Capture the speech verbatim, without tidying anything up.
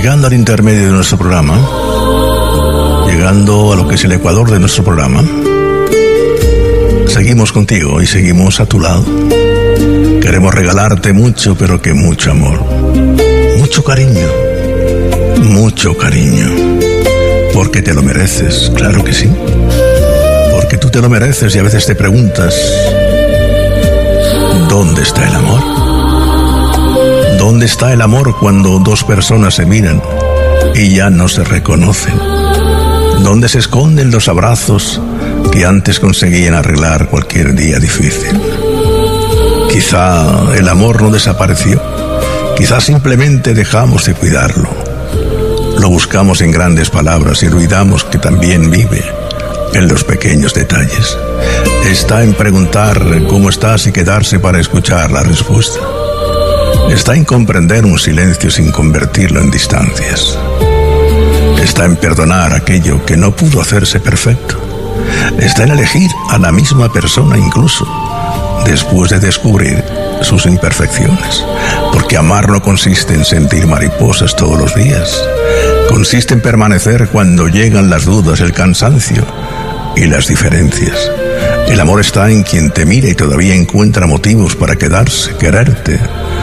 llegando al intermedio de nuestro programa, llegando a lo que es el ecuador de nuestro programa. Seguimos contigo y seguimos a tu lado. Queremos regalarte mucho, pero que mucho amor, mucho cariño, mucho cariño, porque te lo mereces, claro que sí, porque tú te lo mereces. Y a veces te preguntas, ¿dónde está el amor? ¿Dónde está el amor cuando dos personas se miran y ya no se reconocen? ¿Dónde se esconden los abrazos que antes conseguían arreglar cualquier día difícil? Quizá el amor no desapareció, quizá simplemente dejamos de cuidarlo. Lo buscamos en grandes palabras y olvidamos que también vive en los pequeños detalles. Está en preguntar cómo estás y quedarse para escuchar la respuesta. Está en comprender un silencio sin convertirlo en distancias. Está en perdonar aquello que no pudo hacerse perfecto. Está en elegir a la misma persona incluso después de descubrir sus imperfecciones. Porque amar no consiste en sentir mariposas todos los días. Consiste en permanecer cuando llegan las dudas, el cansancio y las diferencias. El amor está en quien te mira y todavía encuentra motivos para quedarse, quererte,